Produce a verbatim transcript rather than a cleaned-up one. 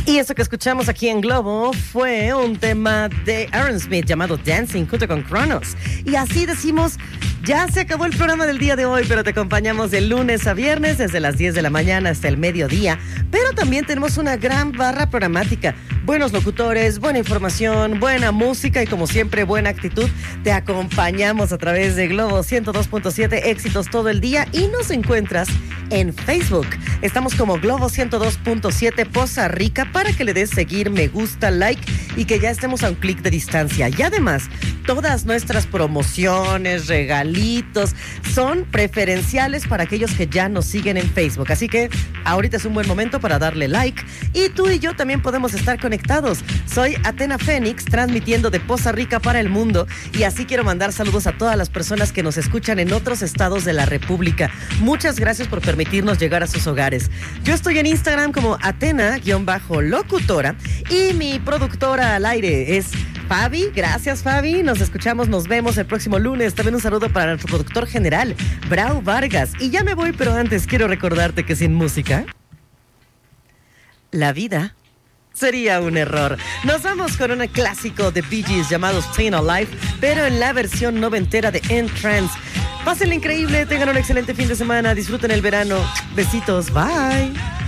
Y eso que escuchamos aquí en Globo fue un tema de Aaron Smith llamado Dancing junto con Cronos. Y así decimos, ya se acabó el programa del día de hoy, pero te acompañamos de lunes a viernes desde las diez de la mañana hasta el mediodía. Pero también tenemos una gran barra programática. Buenos locutores, buena información, buena música y como siempre buena actitud. Te acompañamos a través de Globo ciento dos punto siete, éxitos todo el día, y nos encuentras en Facebook. Estamos como Globo ciento dos punto siete Poza Rica para que le des seguir, me gusta, like y que ya estemos a un clic de distancia. Y además, todas nuestras promociones, regalitos son preferenciales para aquellos que ya nos siguen en Facebook. Así que ahorita es un buen momento para darle like y tú y yo también podemos estar conectados. Soy Atena Fénix, transmitiendo de Poza Rica para el mundo, y así quiero mandar saludos a todas las personas que nos escuchan en otros estados de la República. Muchas gracias por permitirnos llegar a sus hogares. Yo estoy en Instagram como Atena-locutora y mi productora al aire es Fabi. Gracias, Fabi. Nos escuchamos, nos vemos el próximo lunes. También un saludo para nuestro productor general, Brau Vargas. Y ya me voy, pero antes quiero recordarte que sin música, la vida sería un error. Nos vamos con un clásico de Bee Gees llamado Staying Alive, pero en la versión noventera de N-Trance. Pásenla increíble, tengan un excelente fin de semana, disfruten el verano. Besitos, bye.